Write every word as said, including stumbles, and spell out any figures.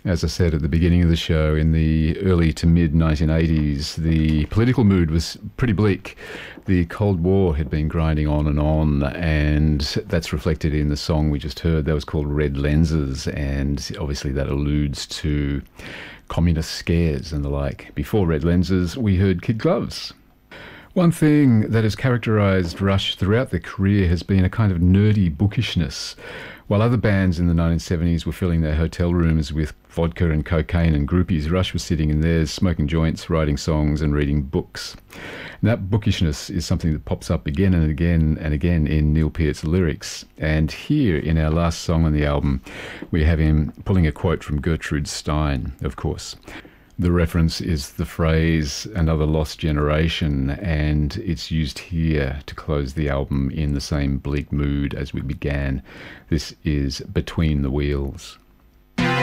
As I said at the beginning of the show, in the early to mid nineteen eighties, the political mood was pretty bleak. The Cold War had been grinding on and on, and that's reflected in the song we just heard. That was called Red Lenses, and obviously that alludes to communist scares and the like. Before Red Lenses, we heard Kid Gloves. One thing that has characterised Rush throughout their career has been a kind of nerdy bookishness. While other bands in the nineteen seventies were filling their hotel rooms with vodka and cocaine and groupies, Rush was sitting in theirs, smoking joints, writing songs and reading books. And that bookishness is something that pops up again and again and again in Neil Peart's lyrics. And here, in our last song on the album, we have him pulling a quote from Gertrude Stein, of course. The reference is the phrase "another lost generation," and it's used here to close the album in the same bleak mood as we began. This is Between the Wheels.